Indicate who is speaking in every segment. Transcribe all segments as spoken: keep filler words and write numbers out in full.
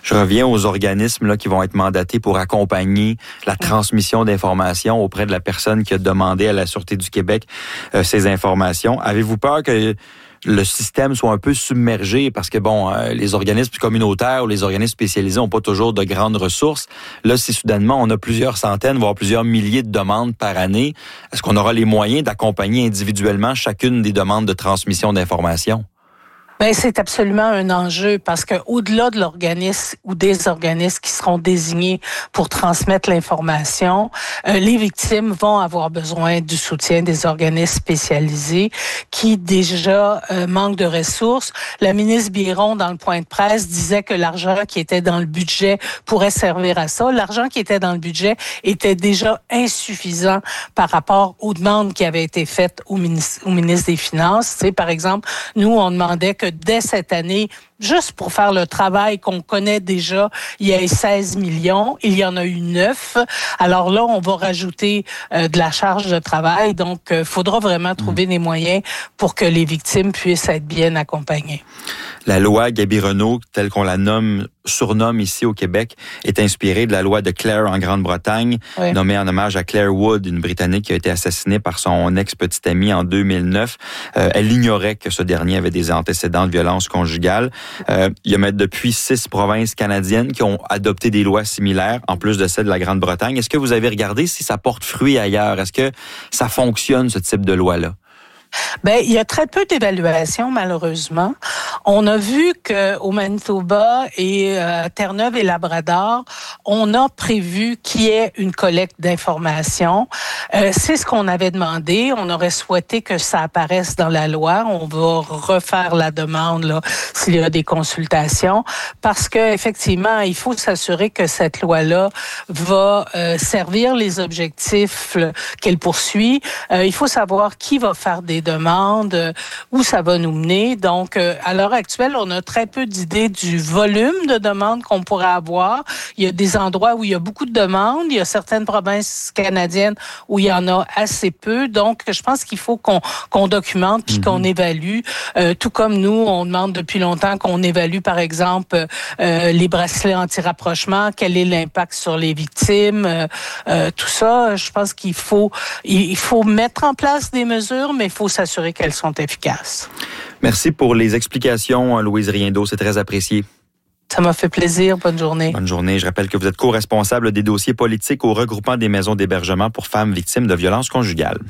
Speaker 1: Je reviens aux organismes là, qui vont être mandatés pour accompagner la transmission d'informations auprès de la personne qui a demandé à la Sûreté du Québec euh, ces informations. Avez-vous peur que le système soit un peu submergé parce que, bon, euh, les organismes communautaires ou les organismes spécialisés n'ont pas toujours de grandes ressources. Là, si soudainement on a plusieurs centaines, voire plusieurs milliers de demandes par année, est-ce qu'on aura les moyens d'accompagner individuellement chacune des demandes de transmission d'informations?
Speaker 2: Ben, c'est absolument un enjeu parce que au-delà de l'organisme ou des organismes qui seront désignés pour transmettre l'information, euh, les victimes vont avoir besoin du soutien des organismes spécialisés qui déjà euh, manquent de ressources. La ministre Biron, dans le point de presse, disait que l'argent qui était dans le budget pourrait servir à ça. L'argent qui était dans le budget était déjà insuffisant par rapport aux demandes qui avaient été faites au ministre, au ministre des Finances. Tu sais, par exemple, nous, on demandait que dès cette année, juste pour faire le travail qu'on connaît déjà, il y a seize millions, il y en a eu neuf. Alors là, on va rajouter euh, de la charge de travail. Donc, il euh, faudra vraiment trouver mmh. des moyens pour que les victimes puissent être bien accompagnées.
Speaker 1: La loi Gaby-Renault, telle qu'on la nomme, surnomme ici au Québec, est inspirée de la loi de Clare en Grande-Bretagne, oui. nommée en hommage à Claire Wood, une Britannique qui a été assassinée par son ex-petite amie en deux mille neuf. Euh, elle ignorait que ce dernier avait des antécédents de violence conjugale. Euh, il y a depuis six provinces canadiennes qui ont adopté des lois similaires, en plus de celle de la Grande-Bretagne. Est-ce que vous avez regardé si ça porte fruit ailleurs? Est-ce que ça fonctionne, ce type de loi-là?
Speaker 2: Ben, il y a très peu d'évaluations, malheureusement. On a vu qu'au Manitoba et à euh, Terre-Neuve et Labrador, on a prévu qu'il y ait une collecte d'informations. Euh, c'est ce qu'on avait demandé. On aurait souhaité que ça apparaisse dans la loi. On va refaire la demande là, s'il y a des consultations, parce que effectivement, il faut s'assurer que cette loi-là va euh, servir les objectifs là, qu'elle poursuit. Euh, il faut savoir qui va faire des demandes, euh, où ça va nous mener. Donc, euh, à l'heure actuelle, on a très peu d'idées du volume de demandes qu'on pourrait avoir. Il y a des endroits où il y a beaucoup de demandes. Il y a certaines provinces canadiennes où il y en a assez peu. Donc, je pense qu'il faut qu'on, qu'on documente puis mm-hmm. qu'on évalue. Euh, tout comme nous, on demande depuis longtemps qu'on évalue, par exemple, euh, les bracelets anti-rapprochement. Quel est l'impact sur les victimes? Euh, euh, tout ça, je pense qu'il faut, il faut mettre en place des mesures, mais il faut s'assurer qu'elles sont efficaces.
Speaker 1: Merci pour les explications, Louise Riendeau. C'est très apprécié.
Speaker 2: Ça m'a fait plaisir. Bonne journée.
Speaker 1: Bonne journée. Je rappelle que vous êtes co-responsable des dossiers politiques au regroupement des maisons d'hébergement pour femmes victimes de violences conjugales.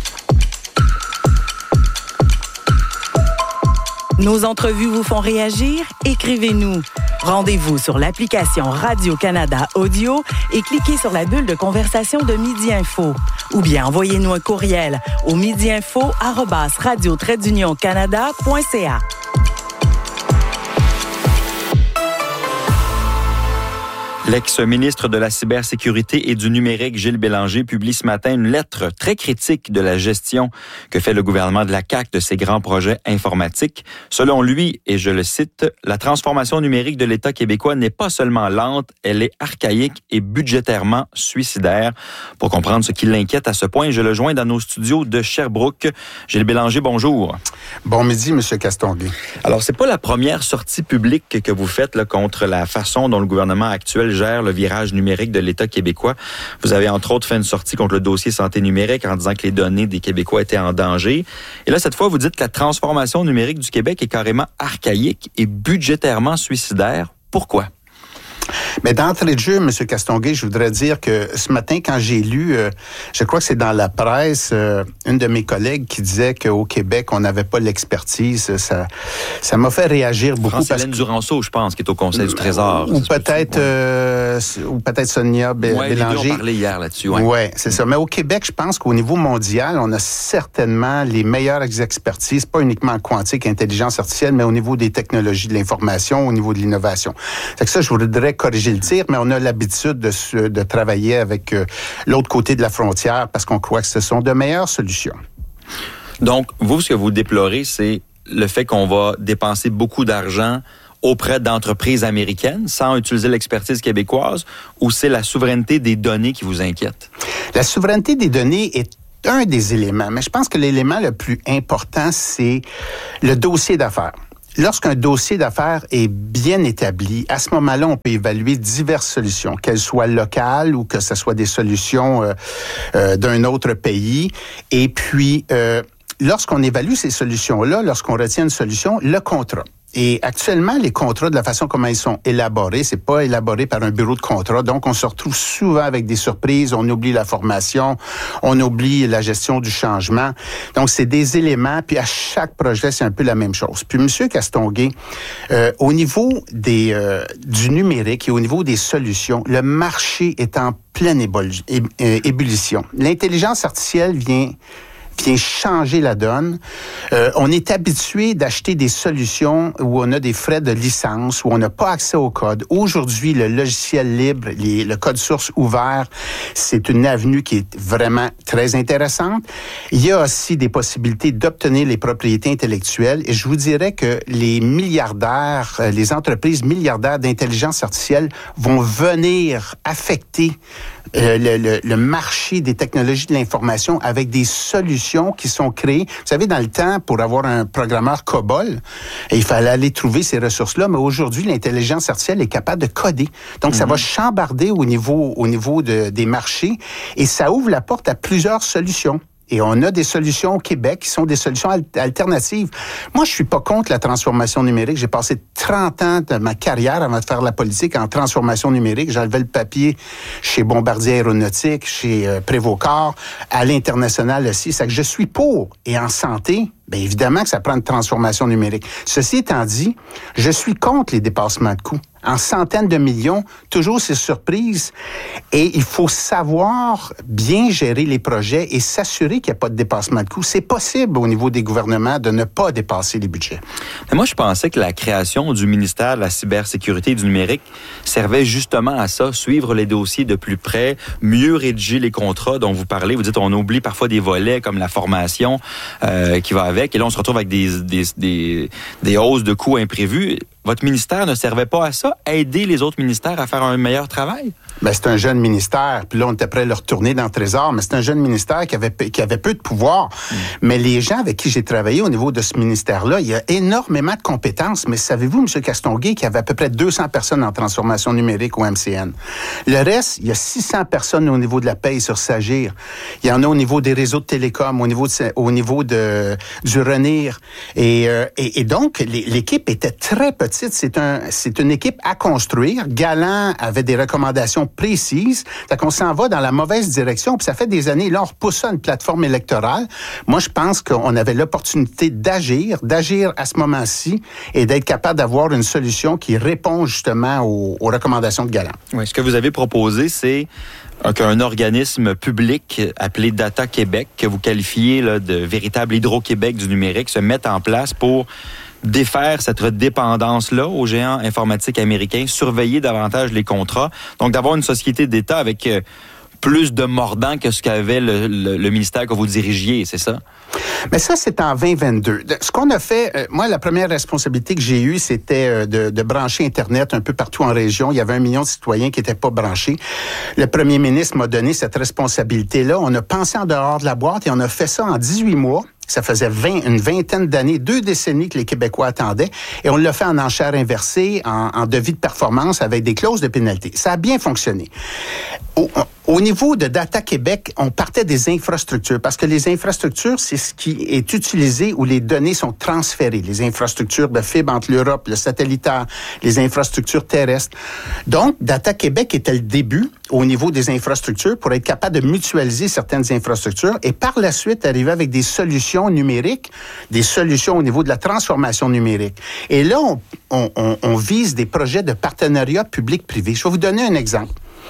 Speaker 3: Nos entrevues vous font réagir? Écrivez-nous. Rendez-vous sur l'application Radio-Canada Audio et cliquez sur la bulle de conversation de Midi Info. Ou bien envoyez-nous un courriel au midiinfo arobase radio trait d'union canada point c a.
Speaker 1: L'ex-ministre de la Cybersécurité et du Numérique, Gilles Bélanger, publie ce matin une lettre très critique de la gestion que fait le gouvernement de la C A Q de ses grands projets informatiques. Selon lui, et je le cite, « La transformation numérique de l'État québécois n'est pas seulement lente, elle est archaïque et budgétairement suicidaire. » Pour comprendre ce qui l'inquiète à ce point, je le joins dans nos studios de Sherbrooke. Gilles Bélanger, bonjour.
Speaker 4: Bon midi, M. Castonguay.
Speaker 1: Alors, c'est pas la première sortie publique que vous faites là, contre la façon dont le gouvernement actuel gère le virage numérique de l'État québécois. Vous avez entre autres fait une sortie contre le dossier santé numérique en disant que les données des Québécois étaient en danger. Et là, cette fois, vous dites que la transformation numérique du Québec est carrément archaïque et budgétairement suicidaire. Pourquoi?
Speaker 4: Mais d'entrée de jeu, M. Castonguay, je voudrais dire que ce matin, quand j'ai lu, euh, je crois que c'est dans la presse, euh, une de mes collègues qui disait qu'au Québec, on n'avait pas l'expertise. Ça, ça m'a fait réagir beaucoup.
Speaker 1: France-Hélène que... Duranceau, je pense, qui est au Conseil du Trésor.
Speaker 4: Ou peut-être, euh, ou peut-être Sonia Bé-
Speaker 1: ouais,
Speaker 4: Bélanger.
Speaker 1: Les deux ont parlé hier là-dessus.
Speaker 4: Oui, ouais, c'est ça. Mais au Québec, je pense qu'au niveau mondial, on a certainement les meilleures expertises, pas uniquement en quantique, intelligence artificielle, mais au niveau des technologies de l'information, au niveau de l'innovation. C'est que ça, je voudrais corriger le tir, mais on a l'habitude de, de travailler avec euh, l'autre côté de la frontière parce qu'on croit que ce sont de meilleures solutions.
Speaker 1: Donc, vous, ce que vous déplorez, c'est le fait qu'on va dépenser beaucoup d'argent auprès d'entreprises américaines sans utiliser l'expertise québécoise, ou c'est la souveraineté des données qui vous inquiète?
Speaker 4: La souveraineté des données est un des éléments, mais je pense que l'élément le plus important, c'est le dossier d'affaires. lorsqu'un dossier d'affaires est bien établi, à ce moment-là, on peut évaluer diverses solutions, qu'elles soient locales ou que ce soit des solutions euh, euh, d'un autre pays. Et puis, euh, lorsqu'on évalue ces solutions-là, lorsqu'on retient une solution, le contrat. Et actuellement, les contrats, de la façon comment ils sont élaborés, c'est pas élaboré par un bureau de contrat. Donc, on se retrouve souvent avec des surprises. On oublie la formation, on oublie la gestion du changement. Donc, c'est des éléments. Puis, à chaque projet, c'est un peu la même chose. Puis, M. Castonguay, euh, au niveau des euh, du numérique et au niveau des solutions, le marché est en pleine ébul- ébullition. L'intelligence artificielle vient vient changer la donne. Euh, on est habitué d'acheter des solutions où on a des frais de licence, où on n'a pas accès au code. Aujourd'hui, le logiciel libre, les, le code source ouvert, c'est une avenue qui est vraiment très intéressante. Il y a aussi des possibilités d'obtenir les propriétés intellectuelles et je vous dirais que les milliardaires, les entreprises milliardaires d'intelligence artificielle vont venir affecter euh, le, le, le marché des technologies de l'information avec des solutions qui sont créées. Vous savez, dans le temps, pour avoir un programmeur COBOL, il fallait aller trouver ces ressources-là, mais aujourd'hui, l'intelligence artificielle est capable de coder. Donc, mm-hmm. ça va chambarder au niveau, au niveau de, des marchés et ça ouvre la porte à plusieurs solutions. Et on a des solutions au Québec qui sont des solutions alternatives. Moi, je suis pas contre la transformation numérique. J'ai passé trente ans de ma carrière avant de faire la politique en transformation numérique. J'enlevais le papier chez Bombardier Aéronautique, chez euh, Prévost-Corps, à l'international aussi. C'est que je suis pour. Et en santé, bien évidemment que ça prend une transformation numérique. Ceci étant dit, je suis contre les dépassements de coûts. En centaines de millions, toujours ces surprises. Et il faut savoir bien gérer les projets et s'assurer qu'il n'y a pas de dépassement de coûts. C'est possible au niveau des gouvernements de ne pas dépasser les budgets.
Speaker 1: Mais moi, je pensais que la création du ministère de la cybersécurité et du numérique servait justement à ça, suivre les dossiers de plus près, mieux rédiger les contrats dont vous parlez. Vous dites on oublie parfois des volets comme la formation euh, qui va avec. Et là, on se retrouve avec des, des, des, des hausses de coûts imprévues. Votre ministère ne servait pas à ça, aider les autres ministères à faire un meilleur travail?
Speaker 4: Bien, c'est un jeune ministère, puis là, on était prêt à le retourner dans le Trésor, mais c'est un jeune ministère qui avait, qui avait peu de pouvoir. Mmh. Mais les gens avec qui j'ai travaillé au niveau de ce ministère-là, il y a énormément de compétences, mais savez-vous, M. Castonguay, qu'il y avait à peu près deux cents personnes en transformation numérique au M C N. Le reste, il y a six cents personnes au niveau de la paye sur Sagir. Il y en a au niveau des réseaux de télécom, au niveau, de, au niveau de, du RENIR. Et, euh, et, et donc, les, l'équipe était très petite. C'est, un, c'est une équipe à construire. Galant avait des recommandations précises. Fait qu'on s'en va dans la mauvaise direction. Puis ça fait des années, là, on repousse ça à une plateforme électorale. Moi, je pense qu'on avait l'opportunité d'agir, d'agir à ce moment-ci et d'être capable d'avoir une solution qui répond justement aux, aux recommandations de Galant.
Speaker 1: Oui, ce que vous avez proposé, c'est qu'un organisme public appelé Data Québec, que vous qualifiez là, de véritable Hydro-Québec du numérique, se mette en place pour défaire cette dépendance-là aux géants informatiques américains, surveiller davantage les contrats, donc d'avoir une société d'État avec euh, plus de mordant que ce qu'avait le, le, le ministère que vous dirigiez, c'est ça?
Speaker 4: Mais ça, c'est en vingt vingt-deux. Ce qu'on a fait, euh, moi, la première responsabilité que j'ai eue, c'était euh, de, de brancher Internet un peu partout en région. Il y avait un million de citoyens qui n'étaient pas branchés. Le premier ministre m'a donné cette responsabilité-là. On a pensé en dehors de la boîte et on a fait ça en dix-huit mois. Ça faisait vingt, une vingtaine d'années, deux décennies que les Québécois attendaient. Et on l'a fait en enchère inversée, en, en devis de performance avec des clauses de pénalité. Ça a bien fonctionné. Au, au niveau de Data Québec, on partait des infrastructures parce que les infrastructures, c'est ce qui est utilisé où les données sont transférées. Les infrastructures de fibre entre l'Europe, le satellitaire, les infrastructures terrestres. Donc, Data Québec était le début au niveau des infrastructures pour être capable de mutualiser certaines infrastructures et par la suite arriver avec des solutions numériques, des solutions au niveau de la transformation numérique. Et là, on, on, on, on vise des projets de partenariat public-privé. Je vais vous donner un exemple.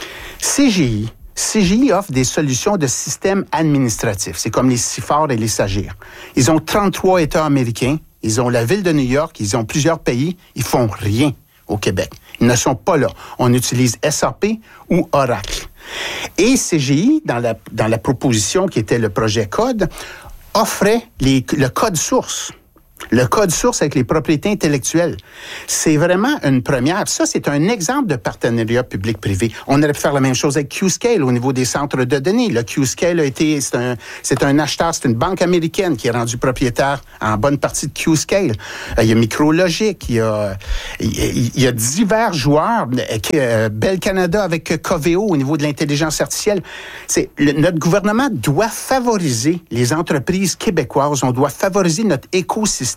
Speaker 4: C G I. C G I offre des solutions de systèmes administratifs. C'est comme les CIFAR et les SAGIR. Ils ont trente-trois États américains. Ils ont la ville de New York. Ils ont plusieurs pays. Ils font rien au Québec. Ils ne sont pas là. On utilise S A P ou Oracle. Et C G I, dans la, dans la proposition qui était le projet Code, offrait les, le code source Le code source avec les propriétés intellectuelles. C'est vraiment une première. Ça, c'est un exemple de partenariat public-privé. On aurait pu faire la même chose avec Qscale au niveau des centres de données. Le Qscale a été, c'est un, c'est un acheteur, c'est une banque américaine qui est rendue propriétaire en bonne partie de Qscale. Euh, il y a Micrologic, il y a, il y a divers joueurs. Euh, Bell Canada avec Coveo au niveau de l'intelligence artificielle. C'est, le, notre gouvernement doit favoriser les entreprises québécoises. On doit favoriser notre écosystème.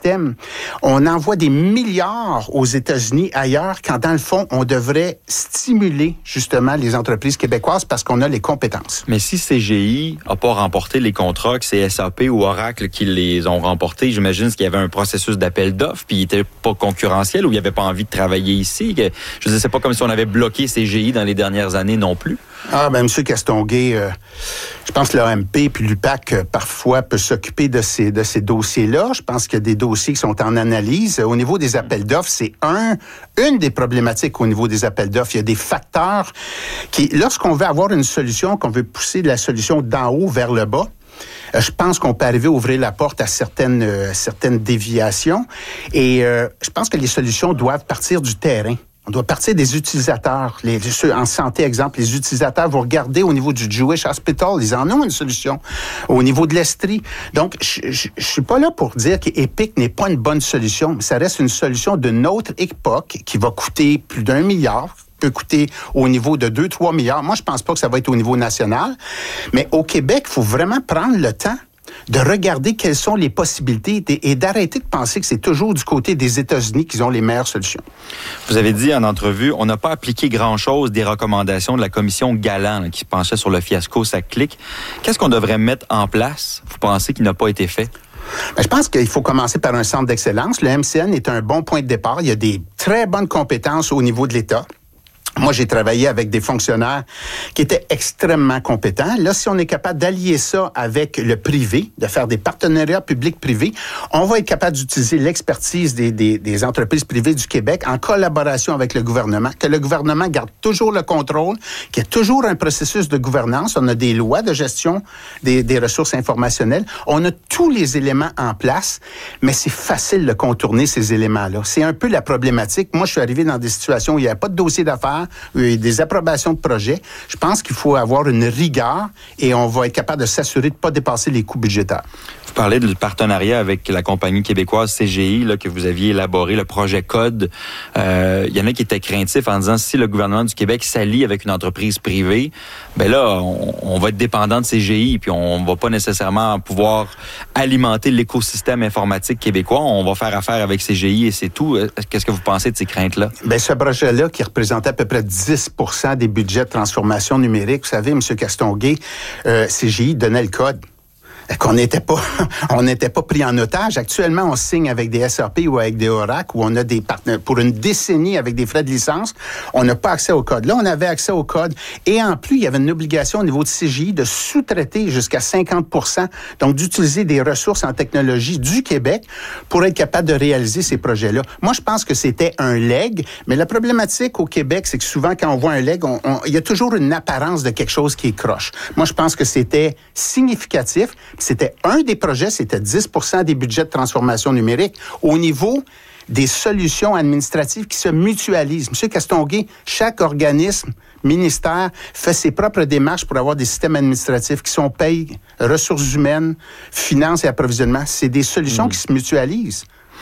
Speaker 4: On envoie des milliards aux États-Unis, ailleurs, quand dans le fond, on devrait stimuler justement les entreprises québécoises parce qu'on a les compétences.
Speaker 1: Mais si C G I n'a pas remporté les contrats, que c'est S A P ou Oracle qui les ont remportés, j'imagine qu'il y avait un processus d'appel d'offres, puis il n'était pas concurrentiel ou il n'y avait pas envie de travailler ici. Je ne sais pas comme si on avait bloqué C G I dans les dernières années non plus.
Speaker 4: Ah, ben, M. Castonguay, euh, je pense que l'A M P puis l'U P A C, euh, parfois, peut s'occuper de ces, de ces dossiers-là. Je pense qu'il y a des dossiers qui sont en analyse. Au niveau des appels d'offres, c'est un, une des problématiques au niveau des appels d'offres. Il y a des facteurs qui, lorsqu'on veut avoir une solution, qu'on veut pousser de la solution d'en haut vers le bas, euh, je pense qu'on peut arriver à ouvrir la porte à certaines, euh, certaines déviations. Et euh, je pense que les solutions doivent partir du terrain. On doit partir des utilisateurs. Les, ceux en santé, exemple, les utilisateurs vont regarder au niveau du Jewish Hospital. Ils en ont une solution. Au niveau de l'Estrie. Donc, je, je, je suis pas là pour dire qu'Epic n'est pas une bonne solution, mais ça reste une solution de notre époque qui va coûter plus d'un milliard. Peut coûter au niveau de deux à trois milliards. Moi, je pense pas que ça va être au niveau national. Mais au Québec, il faut vraiment prendre le temps de regarder quelles sont les possibilités et d'arrêter de penser que c'est toujours du côté des États-Unis qu'ils ont les meilleures solutions.
Speaker 1: Vous avez dit en entrevue, on n'a pas appliqué grand-chose des recommandations de la commission Galland là, qui penchait sur le fiasco SAC-Clic. Qu'est-ce qu'on devrait mettre en place, vous pensez, qui n'a pas été fait?
Speaker 4: Bien, je pense qu'il faut commencer par un centre d'excellence. Le M C N est un bon point de départ. Il y a des très bonnes compétences au niveau de l'État. Moi, j'ai travaillé avec des fonctionnaires qui étaient extrêmement compétents. Là, si on est capable d'allier ça avec le privé, de faire des partenariats publics-privés, on va être capable d'utiliser l'expertise des, des, des entreprises privées du Québec en collaboration avec le gouvernement, que le gouvernement garde toujours le contrôle, qu'il y a toujours un processus de gouvernance. On a des lois de gestion des, des ressources informationnelles. On a tous les éléments en place, mais c'est facile de contourner ces éléments-là. C'est un peu la problématique. Moi, je suis arrivé dans des situations où il n'y avait pas de dossier d'affaires, des approbations de projets. Je pense qu'il faut avoir une rigueur et on va être capable de s'assurer de ne pas dépasser les coûts budgétaires.
Speaker 1: Vous parlez du partenariat avec la compagnie québécoise C G I là, que vous aviez élaboré, le projet Code. Euh, il y en a qui étaient craintifs en disant si le gouvernement du Québec s'allie avec une entreprise privée, ben là, on, on va être dépendant de C G I puis on va pas nécessairement pouvoir alimenter l'écosystème informatique québécois. On va faire affaire avec C G I et c'est tout. Qu'est-ce que vous pensez de ces craintes-là?
Speaker 4: Bien, ce projet-là qui représentait à peu près dix pour cent des budgets de transformation numérique, vous savez, M. Castonguay, euh, C G I donnait le code. Qu'on n'était pas, on n'était pas pris en otage. Actuellement, on signe avec des S A P ou avec des Oracle où on a des partenaires pour une décennie avec des frais de licence. On n'a pas accès au code. Là, on avait accès au code. Et en plus, il y avait une obligation au niveau de C G I de sous-traiter jusqu'à cinquante pour cent. Donc, d'utiliser des ressources en technologie du Québec pour être capable de réaliser ces projets-là. Moi, je pense que c'était un leg. Mais la problématique au Québec, c'est que souvent, quand on voit un leg, on, on, il y a toujours une apparence de quelque chose qui est croche. Moi, je pense que c'était significatif. C'était un des projets, c'était dix pour cent des budgets de transformation numérique au niveau des solutions administratives qui se mutualisent. Monsieur Castonguay, chaque organisme, ministère, fait ses propres démarches pour avoir des systèmes administratifs qui sont paye, ressources humaines, finances et approvisionnement. C'est des solutions mmh. qui se mutualisent.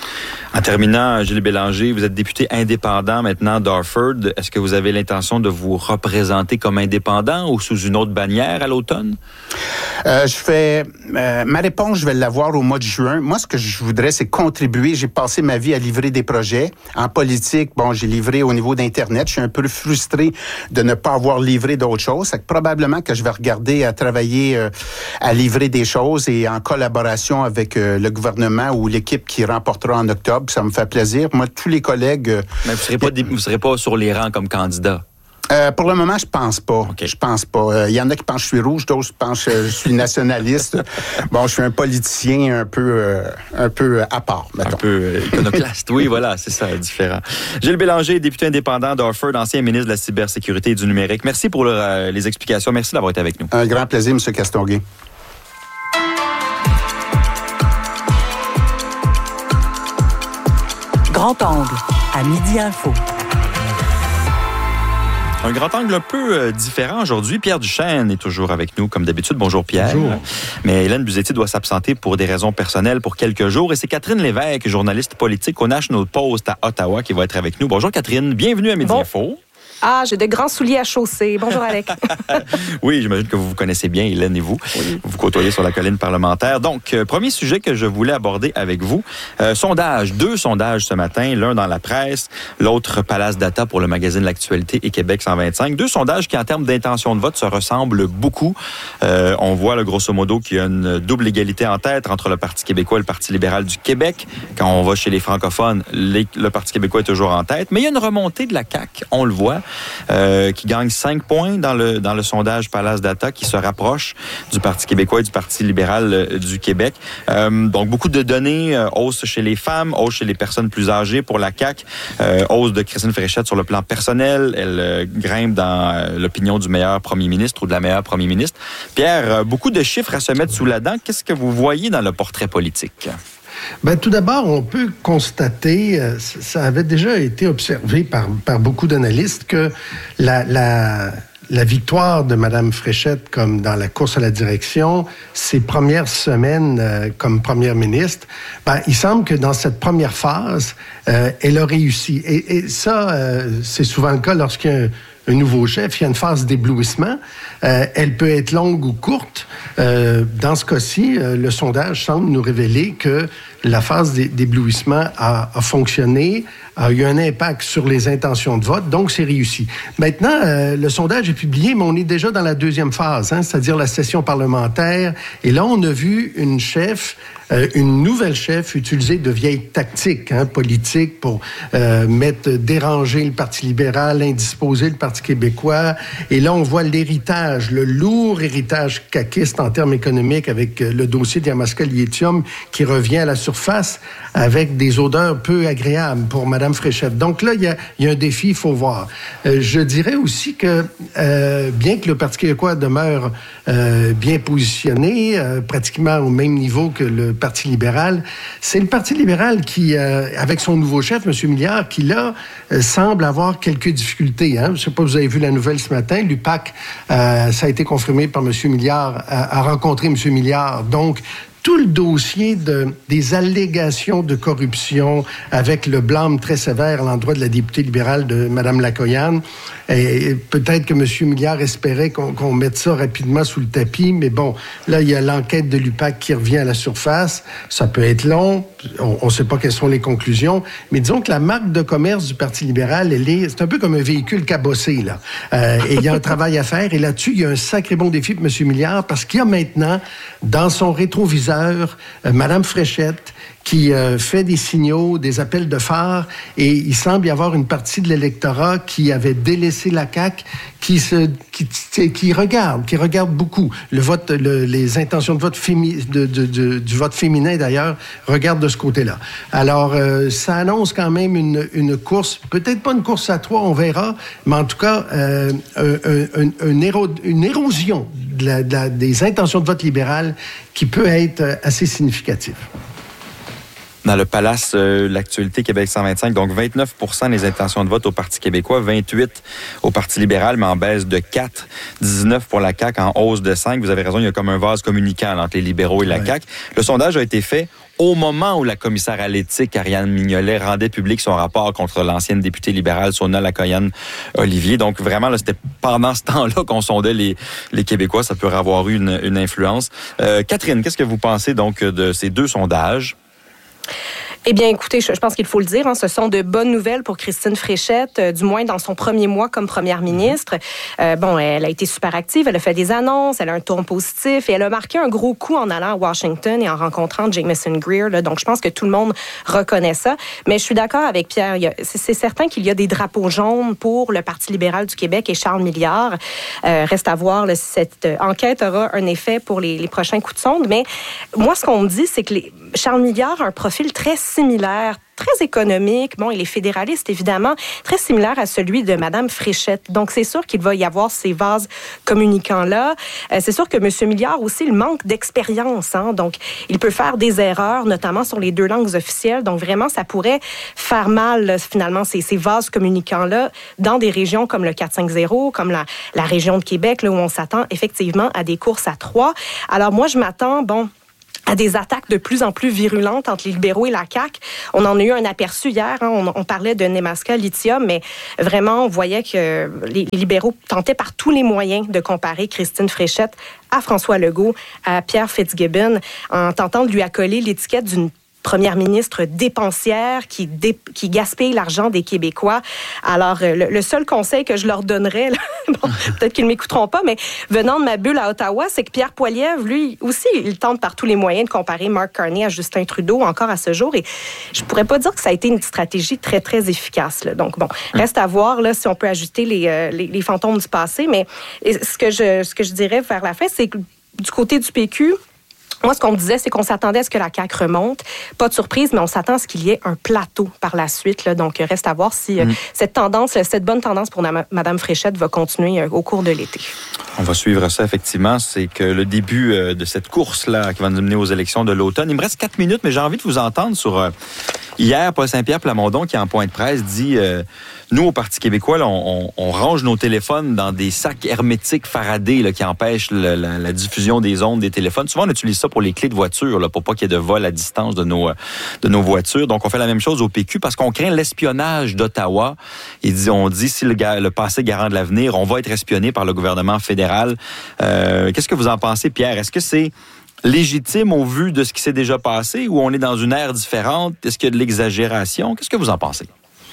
Speaker 1: En terminant, Gilles Bélanger, vous êtes député indépendant maintenant d'Orford. Est-ce que vous avez l'intention de vous représenter comme indépendant ou sous une autre bannière à l'automne?
Speaker 4: Euh, je fais euh, ma réponse, je vais l'avoir au mois de juin. Moi, ce que je voudrais, c'est contribuer. J'ai passé ma vie à livrer des projets. En politique, bon, j'ai livré au niveau d'Internet. Je suis un peu frustré de ne pas avoir livré d'autres choses. C'est que probablement que je vais regarder à travailler euh, à livrer des choses et en collaboration avec euh, le gouvernement ou l'équipe qui remportera en octobre. Ça me fait plaisir. Moi, tous les collègues... Euh,
Speaker 1: Mais vous ne serez, euh, serez pas sur les rangs comme candidat?
Speaker 4: Euh, pour le moment, je pense pas.
Speaker 1: Okay.
Speaker 4: Je pense pas. Il euh, y en a qui pensent que je suis rouge, d'autres qui pensent que je suis nationaliste. Bon, je suis un politicien un peu, euh, un peu à part, mettons.
Speaker 1: Un peu euh, iconoclaste. Oui, voilà, c'est ça, différent. Gilles Bélanger, député indépendant d'Orford, ancien ministre de la cybersécurité et du numérique. Merci pour le, euh, les explications. Merci d'avoir été avec nous.
Speaker 4: Un grand plaisir, M. Castonguay.
Speaker 3: Grand angle, à Midi Info.
Speaker 1: Un grand angle un peu euh, différent aujourd'hui. Pierre Duchesne est toujours avec nous, comme d'habitude. Bonjour, Pierre.
Speaker 5: Bonjour.
Speaker 1: Mais Hélène Buzetti doit s'absenter pour des raisons personnelles pour quelques jours. Et c'est Catherine Lévesque, journaliste politique au National Post à Ottawa, qui va être avec nous. Bonjour, Catherine. Bienvenue à Midi
Speaker 6: bon.
Speaker 1: Info.
Speaker 6: Ah, j'ai de grands souliers à chausser. Bonjour, Alec.
Speaker 1: Oui, j'imagine que vous vous connaissez bien, Hélène et vous. Oui. Vous vous côtoyez sur la colline parlementaire. Donc, euh, premier sujet que je voulais aborder avec vous. Euh, sondage, deux sondages ce matin, l'un dans la presse, l'autre Palace Data pour le magazine L'Actualité et Québec cent vingt-cinq. Deux sondages qui, en termes d'intention de vote, se ressemblent beaucoup. Euh, on voit, là, grosso modo, qu'il y a une double égalité en tête entre le Parti québécois et le Parti libéral du Québec. Quand on va chez les francophones, les, le Parti québécois est toujours en tête. Mais il y a une remontée de la C A Q, on le voit. Euh, qui gagne cinq points dans le, dans le sondage Palace Data, qui se rapproche du Parti québécois et du Parti libéral euh, du Québec. Euh, donc, beaucoup de données, euh, hausse chez les femmes, hausse chez les personnes plus âgées pour la C A Q, euh, hausse de Christine Fréchette sur le plan personnel, elle euh, grimpe dans euh, l'opinion du meilleur premier ministre ou de la meilleure premier ministre. Pierre, euh, beaucoup de chiffres à se mettre sous la dent. Qu'est-ce que vous voyez dans le portrait politique?
Speaker 5: Bien, tout d'abord, on peut constater, euh, ça avait déjà été observé par, par beaucoup d'analystes, que la, la, la victoire de Mme Fréchette, comme dans la course à la direction, ses premières semaines euh, comme première ministre, ben, il semble que dans cette première phase, euh, elle a réussi. Et, et ça, euh, c'est souvent le cas lorsqu'il y a un, un nouveau chef, il y a une phase d'éblouissement. Euh, elle peut être longue ou courte. Euh, dans ce cas-ci, euh, le sondage semble nous révéler que la phase d'éblouissement a, a fonctionné, a eu un impact sur les intentions de vote, donc c'est réussi. Maintenant, euh, le sondage est publié, mais on est déjà dans la deuxième phase, hein, c'est-à-dire la session parlementaire. Et là, on a vu une chef, euh, une nouvelle chef utiliser de vieilles tactiques hein, politiques pour euh, mettre, déranger le Parti libéral, indisposer le Parti québécois. Et là, on voit l'héritage, le lourd héritage caquiste en termes économiques avec le dossier de Yamaska Lithium qui revient à la surface avec des odeurs peu agréables pour Mme Fréchette. Donc là, il y a, il y a un défi, il faut voir. Euh, je dirais aussi que, euh, bien que le Parti québécois demeure euh, bien positionné, euh, pratiquement au même niveau que le Parti libéral, c'est le Parti libéral qui, euh, avec son nouveau chef, M. Milliard, qui là, euh, semble avoir quelques difficultés. Hein. Je ne sais pas, vous avez vu la nouvelle ce matin, l'U P A C, euh, ça a été confirmé par M. Milliard, a, a rencontré M. Milliard. Donc, tout le dossier de, des allégations de corruption avec le blâme très sévère à l'endroit de la députée libérale de Mme Lacoyane. Et, et peut-être que M. Milliard espérait qu'on, qu'on mette ça rapidement sous le tapis, mais bon, là, il y a l'enquête de l'U P A C qui revient à la surface. Ça peut être long, on ne sait pas quelles sont les conclusions, mais disons que la marque de commerce du Parti libéral, elle est, c'est un peu comme un véhicule cabossé, là. Euh, et il y a un travail à faire, et là-dessus, il y a un sacré bon défi pour M. Milliard, parce qu'il y a maintenant, dans son rétroviseur, Euh, Mme Fréchette, qui euh, fait des signaux, des appels de phare, et il semble y avoir une partie de l'électorat qui avait délaissé la C A Q, qui se, qui, qui regarde, qui regarde beaucoup le vote, le, les intentions de vote fémi, de, de, de, du vote féminin d'ailleurs, regarde de ce côté-là. Alors, euh, ça annonce quand même une, une course, peut-être pas une course à trois, on verra, mais en tout cas, euh, un, un, un éro, une érosion de la, de la, des intentions de vote libérales qui peut être assez significative.
Speaker 1: Dans le Palace, euh, l'Actualité Québec cent vingt-cinq, donc vingt-neuf pour cent des intentions de vote au Parti québécois, vingt-huit au Parti libéral, mais en baisse de quatre, dix-neuf pour la C A Q, en hausse de cinq. Vous avez raison, il y a comme un vase communicant entre les libéraux et la ouais. C A Q. Le sondage a été fait au moment où la commissaire à l'éthique, Ariane Mignolet, rendait public son rapport contre l'ancienne députée libérale, Sona Lacoyane-Olivier. Donc, vraiment, là, c'était pendant ce temps-là qu'on sondait les, les Québécois. Ça peut avoir eu une, une influence. Euh, Catherine, qu'est-ce que vous pensez donc de ces deux sondages?
Speaker 6: Eh bien, écoutez, je, je pense qu'il faut le dire, hein, ce sont de bonnes nouvelles pour Christine Fréchette, euh, du moins dans son premier mois comme première ministre. Euh, bon, elle a été super active, elle a fait des annonces, elle a un ton positif et elle a marqué un gros coup en allant à Washington et en rencontrant Jameson Greer. Là, donc, je pense que tout le monde reconnaît ça. Mais je suis d'accord avec Pierre. Il y a, c'est, c'est certain qu'il y a des drapeaux jaunes pour le Parti libéral du Québec et Charles Milliard. Euh, reste à voir là, si cette enquête aura un effet pour les, les prochains coups de sonde. Mais moi, ce qu'on me dit, c'est que les, Charles Milliard a un profil très similaire très économique. Bon, il est fédéraliste, évidemment, très similaire à celui de Mme Fréchette. Donc, c'est sûr qu'il va y avoir ces vases communicants-là. Euh, c'est sûr que M. Milliard aussi, il manque d'expérience. Hein? Donc, il peut faire des erreurs, notamment sur les deux langues officielles. Donc, vraiment, ça pourrait faire mal, là, finalement, ces, ces vases communicants-là dans des régions comme le quatre cinq zéro, comme la, la région de Québec, là, où on s'attend effectivement à des courses à trois. Alors, moi, je m'attends, bon, à des attaques de plus en plus virulentes entre les libéraux et la C A Q. On en a eu un aperçu hier. Hein, on, on parlait de Nemaska Lithium, mais vraiment, on voyait que les, les libéraux tentaient par tous les moyens de comparer Christine Fréchette à François Legault, à Pierre Fitzgibbon, en tentant de lui accoler l'étiquette d'une première ministre dépensière qui, dé, qui gaspille l'argent des Québécois. Alors, le, le seul conseil que je leur donnerais, là, bon, peut-être qu'ils ne m'écouteront pas, mais venant de ma bulle à Ottawa, c'est que Pierre Poilievre, lui aussi, il tente par tous les moyens de comparer Mark Carney à Justin Trudeau encore à ce jour. Et je ne pourrais pas dire que ça a été une stratégie très, très efficace. Là. Donc, bon, reste à voir là, si on peut ajouter les, euh, les, les fantômes du passé. Mais ce que je, ce que je dirais vers la fin, c'est que du côté du P Q, moi, ce qu'on me disait, c'est qu'on s'attendait à ce que la C A Q remonte. Pas de surprise, mais on s'attend à ce qu'il y ait un plateau par la suite. Là. Donc, reste à voir si mmh. cette tendance, cette bonne tendance pour Mme Fréchette va continuer au cours de l'été.
Speaker 1: On va suivre ça, effectivement. C'est que le début de cette course-là qui va nous mener aux élections de l'automne. Il me reste quatre minutes, mais j'ai envie de vous entendre sur... Euh, hier, Paul Saint-Pierre Plamondon, qui en point de presse, dit... Euh, nous, au Parti québécois, là, on, on range nos téléphones dans des sacs hermétiques Faraday là, qui empêchent le, la, la diffusion des ondes des téléphones. Souvent, on utilise ça pour les clés de voiture, là, pour pas qu'il y ait de vol à distance de nos, de nos voitures. Donc, on fait la même chose au P Q parce qu'on craint l'espionnage d'Ottawa. Et dit, on dit, si le, le passé garant de l'avenir, on va être espionné par le gouvernement fédéral. Euh, qu'est-ce que vous en pensez, Pierre? Est-ce que c'est légitime au vu de ce qui s'est déjà passé ou on est dans une ère différente? Est-ce qu'il y a de l'exagération? Qu'est-ce que vous en pensez?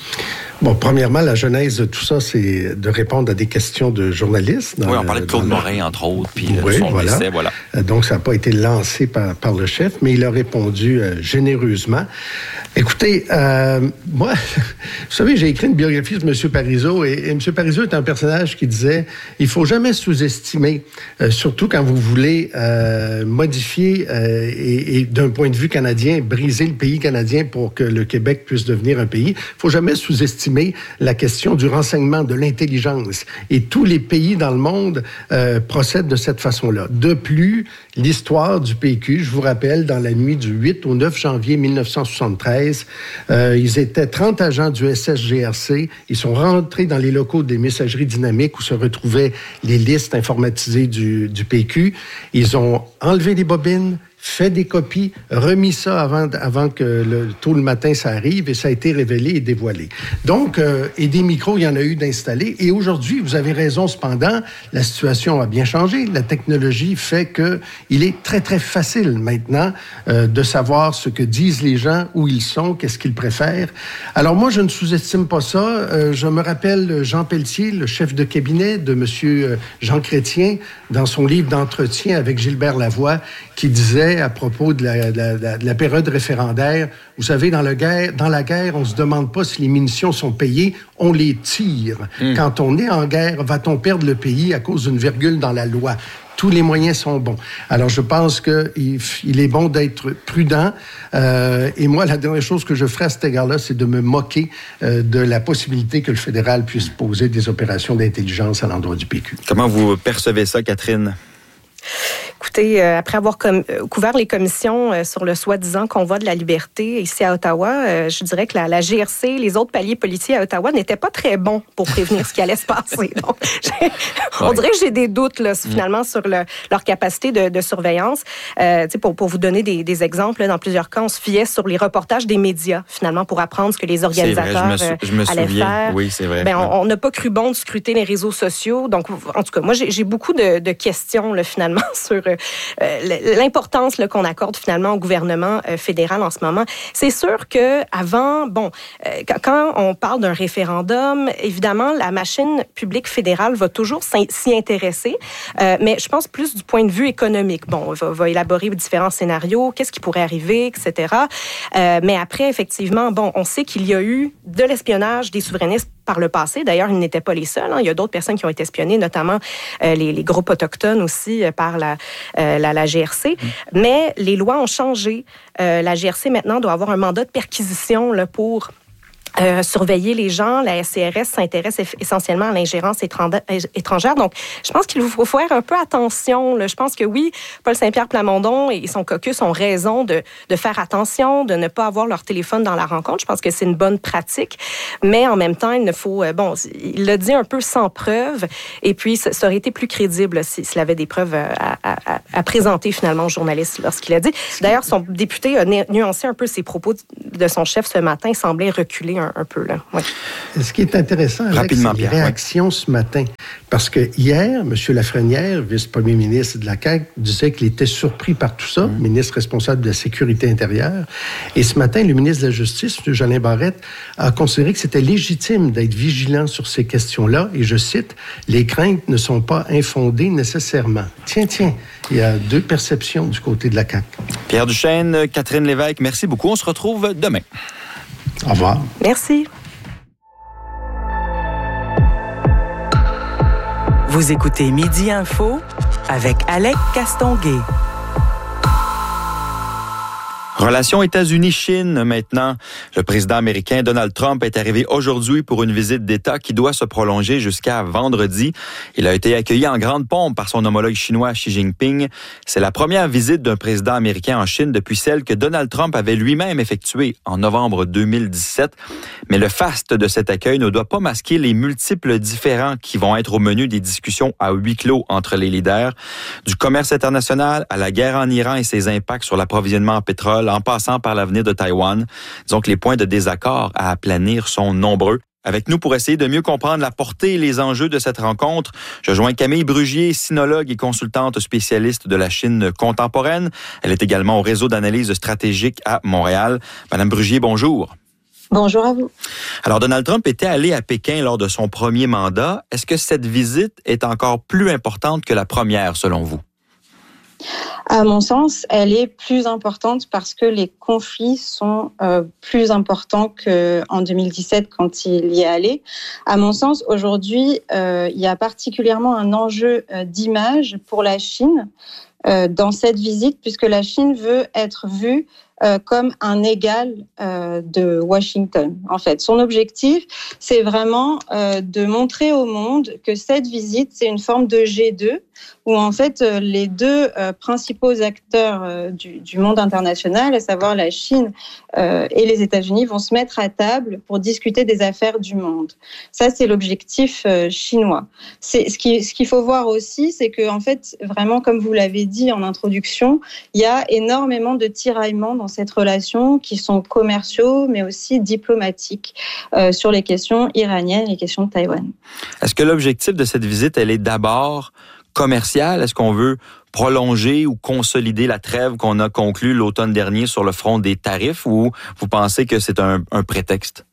Speaker 5: Bon, premièrement, la genèse de tout ça, c'est de répondre à des questions de journalistes.
Speaker 1: Oui, on parlait de Claude Morin, entre autres, puis
Speaker 5: oui,
Speaker 1: son
Speaker 5: voilà.
Speaker 1: décès, voilà.
Speaker 5: Donc, ça n'a pas été lancé par, par le chef, mais il a répondu euh, généreusement. Écoutez, euh, moi, vous savez, j'ai écrit une biographie de M. Parizeau, et, et M. Parizeau est un personnage qui disait « Il faut jamais sous-estimer, euh, surtout quand vous voulez euh, modifier euh, et, et d'un point de vue canadien, briser le pays canadien pour que le Québec puisse devenir un pays. Il faut jamais sous-estimer la question du renseignement, de l'intelligence. Et tous les pays dans le monde euh, procèdent de cette façon-là. De plus, l'histoire du P Q, je vous rappelle, dans la nuit du huit au neuf janvier mille neuf cent soixante-treize, euh, ils étaient trente agents du S S G R C. Ils sont rentrés dans les locaux des messageries dynamiques où se retrouvaient les listes informatisées du, du P Q. Ils ont enlevé des bobines, fait des copies, remis ça avant, avant que le, tôt le matin ça arrive et ça a été révélé et dévoilé. Donc, euh, et des micros, il y en a eu d'installés. Et aujourd'hui, vous avez raison, cependant, la situation a bien changé. La technologie fait que il est très, très facile maintenant euh, de savoir ce que disent les gens, où ils sont, qu'est-ce qu'ils préfèrent. Alors moi, je ne sous-estime pas ça. Euh, je me rappelle Jean Pelletier, le chef de cabinet de M. Jean Chrétien, dans son livre d'entretien avec Gilbert Lavoie, qui disait à propos de la, de la, de la période référendaire, vous savez, dans, le guerre, dans la guerre, on ne se demande pas si les munitions sont payées, on les tire. Mmh. Quand on est en guerre, va-t-on perdre le pays à cause d'une virgule dans la loi? Tous les moyens sont bons. Alors, je pense qu'il il est bon d'être prudent. Euh, et moi, la dernière chose que je ferai à cet égard-là, c'est de me moquer euh, de la possibilité que le fédéral puisse poser des opérations d'intelligence à l'endroit du P Q.
Speaker 1: Comment vous percevez ça, Catherine?
Speaker 6: Écoutez, euh, après avoir com- couvert les commissions euh, sur le soi-disant convoi de la liberté ici à Ottawa, euh, je dirais que la, la G R C, les autres paliers policiers à Ottawa n'étaient pas très bons pour prévenir ce qui allait se passer. Donc, on ouais. dirait que j'ai des doutes là, finalement mmh. sur le, leur capacité de, de surveillance. Euh, pour, pour vous donner des, des exemples, là, dans plusieurs cas, on se fiait sur les reportages des médias, finalement, pour apprendre ce que les organisateurs
Speaker 1: c'est vrai, je me, sou- je me
Speaker 6: allaient
Speaker 1: souviens.
Speaker 6: faire.
Speaker 1: Oui, c'est vrai.
Speaker 6: Ben, on n'a pas cru bon de scruter les réseaux sociaux. Donc, en tout cas, moi, j'ai, j'ai beaucoup de, de questions, là, finalement, sur Euh, l'importance là, qu'on accorde finalement au gouvernement euh, fédéral en ce moment. C'est sûr que avant, bon, euh, quand on parle d'un référendum, évidemment, la machine publique fédérale va toujours s'y intéresser, euh, mais je pense plus du point de vue économique. Bon, on va, va élaborer différents scénarios, qu'est-ce qui pourrait arriver, et cetera. Euh, mais après, effectivement, bon, on sait qu'il y a eu de l'espionnage des souverainistes par le passé. D'ailleurs, ils n'étaient pas les seuls. Hein. Il y a d'autres personnes qui ont été espionnées, notamment euh, les, les groupes autochtones aussi euh, par la, euh, la, la G R C. Mmh. Mais les lois ont changé. Euh, la G R C, maintenant, doit avoir un mandat de perquisition là, pour... Euh, surveiller les gens. La S C R S s'intéresse essentiellement à l'ingérence étrangère. Donc, je pense qu'il faut faire un peu attention. Là. Je pense que oui, Paul Saint-Pierre Plamondon et son caucus ont raison de, de faire attention, de ne pas avoir leur téléphone dans la rencontre. Je pense que c'est une bonne pratique. Mais en même temps, il ne faut... Bon, il l'a dit un peu sans preuve. Et puis, ça, ça aurait été plus crédible s'il si, avait des preuves à, à, à présenter finalement aux journalistes lorsqu'il a dit. D'ailleurs, son député a nuancé un peu ses propos de son chef ce matin. Il semblait reculer un, un peu. Là. Ouais.
Speaker 5: Ce qui est intéressant, Alex, c'est les réactions ouais. ce matin. Parce que hier, M. Lafrenière, vice-premier ministre de la C A Q, disait qu'il était surpris par tout ça, mmh. ministre responsable de la Sécurité intérieure. Et ce matin, le ministre de la Justice, M. Jolin Barrette, a considéré que c'était légitime d'être vigilant sur ces questions-là. Et je cite, « Les craintes ne sont pas infondées nécessairement. » Tiens, tiens, il y a deux perceptions du côté de la C A Q.
Speaker 1: Pierre Duchesne, Catherine Lévesque, merci beaucoup. On se retrouve demain.
Speaker 5: Au revoir.
Speaker 6: Merci.
Speaker 3: Vous écoutez Midi Info avec Alec Castonguay.
Speaker 1: Relations États-Unis-Chine maintenant. Le président américain Donald Trump est arrivé aujourd'hui pour une visite d'État qui doit se prolonger jusqu'à vendredi. Il a été accueilli en grande pompe par son homologue chinois Xi Jinping. C'est la première visite d'un président américain en Chine depuis celle que Donald Trump avait lui-même effectuée en novembre deux mille dix-sept. Mais le faste de cet accueil ne doit pas masquer les multiples différends qui vont être au menu des discussions à huis clos entre les leaders. Du commerce international à la guerre en Iran et ses impacts sur l'approvisionnement en pétrole, en passant par l'avenir de Taïwan. Disons que les points de désaccord à aplanir sont nombreux. Avec nous pour essayer de mieux comprendre la portée et les enjeux de cette rencontre, je joins Camille Brugier, sinologue et consultante spécialiste de la Chine contemporaine. Elle est également au réseau d'analyse stratégique à Montréal. Madame Brugier, bonjour.
Speaker 7: Bonjour à vous.
Speaker 1: Alors, Donald Trump était allé à Pékin lors de son premier mandat. Est-ce que cette visite est encore plus importante que la première, selon vous?
Speaker 7: À mon sens, elle est plus importante parce que les conflits sont euh, plus importants qu'en deux mille dix-sept quand il y est allé. À mon sens, aujourd'hui, euh, il y a particulièrement un enjeu euh, d'image pour la Chine euh, dans cette visite, puisque la Chine veut être vue Euh, comme un égal euh, de Washington. En fait, son objectif, c'est vraiment euh, de montrer au monde que cette visite, c'est une forme de G deux, où en fait, euh, les deux euh, principaux acteurs euh, du, du monde international, à savoir la Chine euh, et les États-Unis, vont se mettre à table pour discuter des affaires du monde. Ça, c'est l'objectif euh, chinois. C'est, ce, qui, ce qu'il faut voir aussi, c'est que, en fait, vraiment, comme vous l'avez dit en introduction, il y a énormément de tiraillements dans cette relation qui sont commerciaux, mais aussi diplomatiques euh, sur les questions iraniennes, les questions de Taïwan.
Speaker 1: Est-ce que l'objectif de cette visite, elle est d'abord commerciale? Est-ce qu'on veut prolonger ou consolider la trêve qu'on a conclue l'automne dernier sur le front des tarifs, ou vous pensez que c'est un, un prétexte?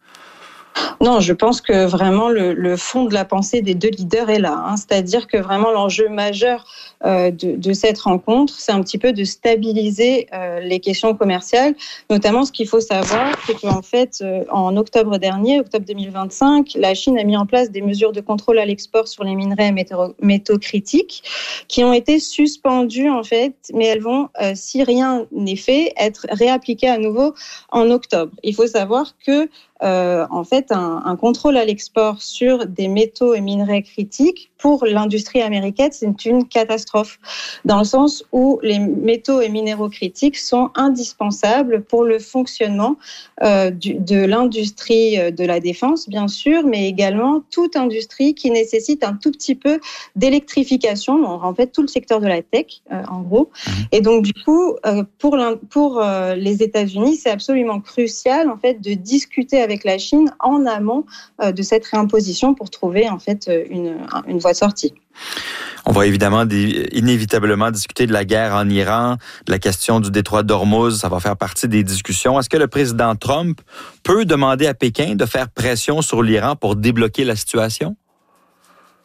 Speaker 7: Non, je pense que vraiment le, le fond de la pensée des deux leaders est là. Hein. C'est-à-dire que vraiment l'enjeu majeur euh, de, de cette rencontre, c'est un petit peu de stabiliser euh, les questions commerciales. Notamment, ce qu'il faut savoir, c'est qu'en fait, euh, en octobre dernier, octobre deux mille vingt-cinq, la Chine a mis en place des mesures de contrôle à l'export sur les minerais métaux, métaux critiques qui ont été suspendues, en fait, mais elles vont, euh, si rien n'est fait, être réappliquées à nouveau en octobre. Il faut savoir que Euh, en fait, un, un contrôle à l'export sur des métaux et minerais critiques, pour l'industrie américaine, c'est une catastrophe, dans le sens où les métaux et minéraux critiques sont indispensables pour le fonctionnement euh, du, de l'industrie de la défense, bien sûr, mais également toute industrie qui nécessite un tout petit peu d'électrification, donc en fait tout le secteur de la tech, euh, en gros. Et donc, du coup, euh, pour, pour euh, les États-Unis, c'est absolument crucial, en fait, de discuter avec avec la Chine en amont euh, de cette réimposition pour trouver en fait une, une voie de sortie.
Speaker 1: On va évidemment inévitablement discuter de la guerre en Iran, de la question du détroit d'Ormuz, ça va faire partie des discussions. Est-ce que le président Trump peut demander à Pékin de faire pression sur l'Iran pour débloquer la situation?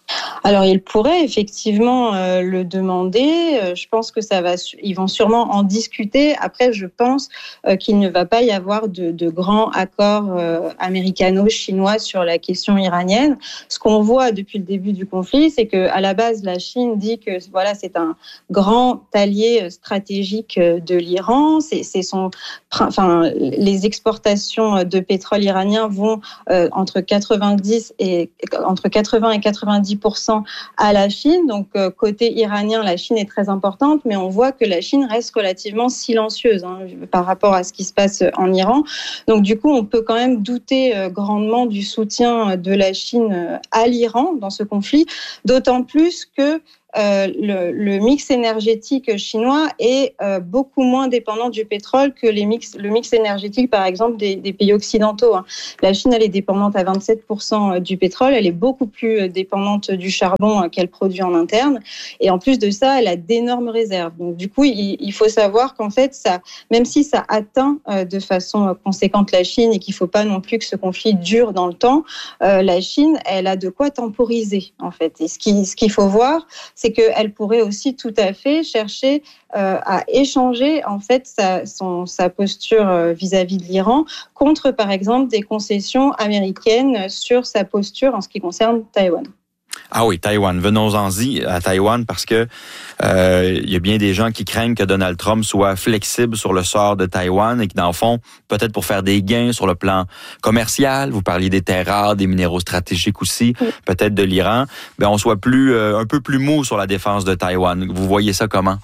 Speaker 7: Alors, ils pourraient effectivement euh, le demander. Euh, je pense que ça va, ils vont sûrement en discuter. Après, je pense euh, qu'il ne va pas y avoir de, de grands accords euh, américano-chinois sur la question iranienne. Ce qu'on voit depuis le début du conflit, c'est que à la base, la Chine dit que voilà, c'est un grand allié stratégique de l'Iran. C'est, c'est son, enfin, les exportations de pétrole iranien vont euh, entre quatre-vingt-dix et entre quatre-vingts et quatre-vingt-dix pour cent à la Chine. Donc, euh, côté iranien, la Chine est très importante, mais on voit que la Chine reste relativement silencieuse hein, par rapport à ce qui se passe en Iran. Donc, du coup, on peut quand même douter euh, grandement du soutien de la Chine euh, à l'Iran dans ce conflit, d'autant plus que Euh, le, le mix énergétique chinois est euh, beaucoup moins dépendant du pétrole que les mix, le mix énergétique, par exemple, des, des pays occidentaux. Hein. La Chine, elle est dépendante à vingt-sept pour cent du pétrole. Elle est beaucoup plus dépendante du charbon qu'elle produit en interne. Et en plus de ça, elle a d'énormes réserves. Donc, du coup, il, il faut savoir qu'en fait, ça, même si ça atteint euh, de façon conséquente la Chine et qu'il ne faut pas non plus que ce conflit dure dans le temps, euh, la Chine, elle a de quoi temporiser, en fait. Et ce, qui, ce qu'il faut voir, c'est qu'elle pourrait aussi tout à fait chercher euh, à échanger en fait sa, son, sa posture euh, vis-à-vis de l'Iran contre, par exemple, des concessions américaines sur sa posture en ce qui concerne Taïwan.
Speaker 1: Ah oui, Taïwan. Venons-en-y à Taïwan parce que euh, il y a bien des gens qui craignent que Donald Trump soit flexible sur le sort de Taïwan et que, dans le fond, peut-être pour faire des gains sur le plan commercial, vous parliez des terres rares, des minéraux stratégiques aussi, oui. peut-être de l'Iran, ben on soit plus euh, un peu plus mou sur la défense de Taïwan. Vous voyez ça comment?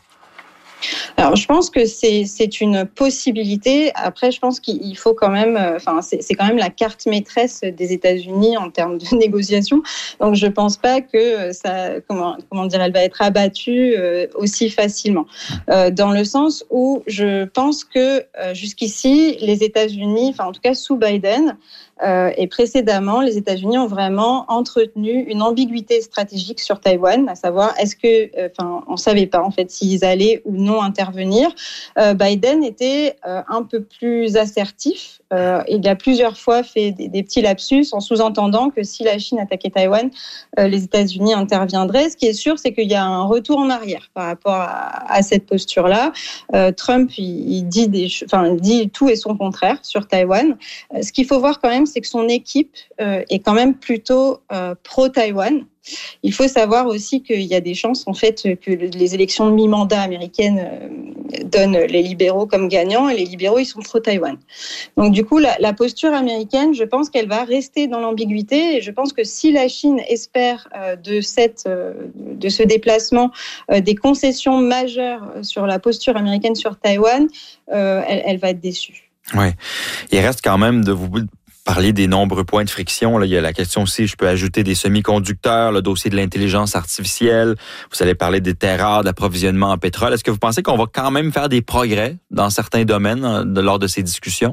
Speaker 7: Alors, je pense que c'est, c'est une possibilité. Après, je pense qu'il faut quand même, enfin, c'est, c'est quand même la carte maîtresse des États-Unis en termes de négociation. Donc, je pense pas que ça, comment, comment dire, elle va être abattue aussi facilement. Euh, dans le sens où je pense que jusqu'ici, les États-Unis, enfin, en tout cas sous Biden, Euh, et précédemment, les États-Unis ont vraiment entretenu une ambiguïté stratégique sur Taïwan, à savoir est-ce que, enfin, euh, on savait pas en fait s'ils allaient ou non intervenir. Euh, Biden était euh, un peu plus assertif. Euh, il a plusieurs fois fait des, des petits lapsus en sous-entendant que si la Chine attaquait Taïwan, euh, les États-Unis interviendraient. Ce qui est sûr, c'est qu'il y a un retour en arrière par rapport à, à cette posture-là. Euh, Trump, il, il dit des, enfin, il dit tout et son contraire sur Taïwan. Euh, ce qu'il faut voir quand même, c'est que son équipe euh, est quand même plutôt euh, pro-Taïwan. Il faut savoir aussi qu'il y a des chances en fait que les élections de mi-mandat américaines euh, donnent les libéraux comme gagnants et les libéraux ils sont pro-Taïwan. Donc du coup la, la posture américaine, je pense qu'elle va rester dans l'ambiguïté et je pense que si la Chine espère euh, de cette euh, de ce déplacement euh, des concessions majeures sur la posture américaine sur Taïwan, euh, elle, elle va être déçue.
Speaker 1: Oui, il reste quand même de vous parler des nombreux points de friction. Là, il y a la question aussi, je peux ajouter des semi-conducteurs, le dossier de l'intelligence artificielle. Vous allez parler des terres rares, d'approvisionnement en pétrole. Est-ce que vous pensez qu'on va quand même faire des progrès dans certains domaines de, lors de ces discussions?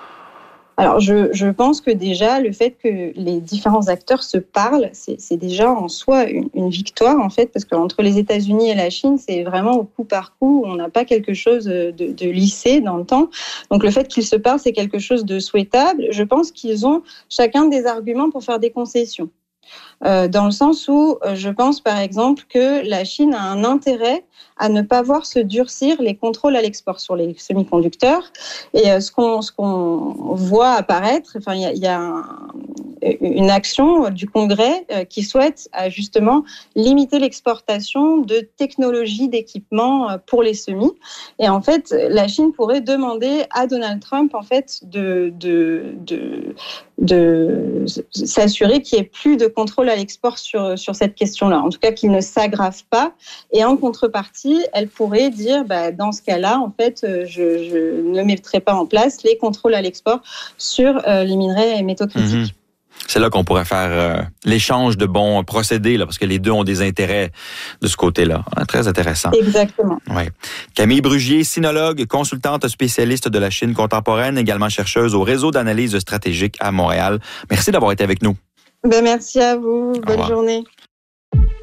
Speaker 7: Alors, je, je pense que déjà, le fait que les différents acteurs se parlent, c'est, c'est déjà en soi une, une victoire, en fait, parce qu'entre les États-Unis et la Chine, c'est vraiment au coup par coup, on n'a pas quelque chose de, de lissé dans le temps. Donc, le fait qu'ils se parlent, c'est quelque chose de souhaitable. Je pense qu'ils ont chacun des arguments pour faire des concessions. Euh, dans le sens où euh, je pense par exemple que la Chine a un intérêt à ne pas voir se durcir les contrôles à l'export sur les semi-conducteurs. Et euh, ce qu'on, ce qu'on voit apparaître, enfin, il y a, y a un, une action du Congrès euh, qui souhaite euh, justement limiter l'exportation de technologies, d'équipements euh, pour les semis. Et en fait, la Chine pourrait demander à Donald Trump en fait de, de, de, de s'assurer qu'il n'y ait plus de contrôle à l'export sur, sur cette question-là. En tout cas, qu'il ne s'aggrave pas. Et en contrepartie, elle pourrait dire, bah, dans ce cas-là, en fait, je, je ne mettrai pas en place les contrôles à l'export sur euh, les minerais et métaux critiques. Mmh.
Speaker 1: C'est là qu'on pourrait faire euh, l'échange de bons procédés, là, parce que les deux ont des intérêts de ce côté-là. Hein, très intéressant.
Speaker 7: Exactement.
Speaker 1: Ouais. Camille Brugier, sinologue, consultante spécialiste de la Chine contemporaine, également chercheuse au réseau d'analyse stratégique à Montréal. Merci d'avoir été avec nous.
Speaker 7: Ben, merci à vous. Bonne journée.